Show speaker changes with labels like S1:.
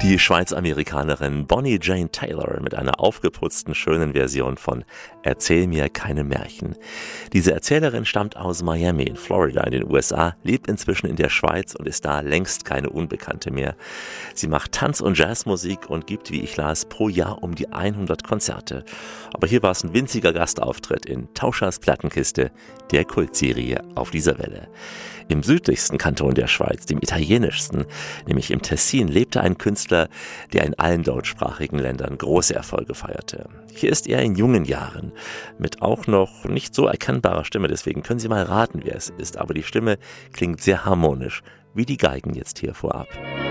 S1: Die Schweiz-Amerikanerin Bonnie Jane Taylor mit einer aufgeputzten, schönen Version von »Erzähl mir keine Märchen«. Diese Erzählerin stammt aus Miami in Florida in den USA, lebt inzwischen in der Schweiz und ist da längst keine Unbekannte mehr. Sie macht Tanz- und Jazzmusik und gibt, wie ich las, pro Jahr um die 100 Konzerte. Aber hier war es ein winziger Gastauftritt in Tauschers Plattenkiste, der Kultserie auf dieser Welle. Im südlichsten Kanton der Schweiz, dem italienischsten, nämlich im Tessin, lebte ein Künstler, der in allen deutschsprachigen Ländern große Erfolge feierte. Hier ist er in jungen Jahren, mit auch noch nicht so erkennbarer Stimme, deswegen können Sie mal raten, wer es ist, aber die Stimme klingt sehr harmonisch, wie die Geigen jetzt hier vorab.